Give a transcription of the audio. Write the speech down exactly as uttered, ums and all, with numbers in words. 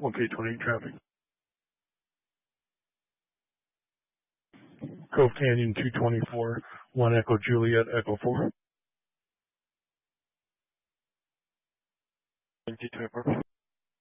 one K twenty traffic. Cove Canyon two twenty-four, one Echo Juliet, Echo four. T two Airport.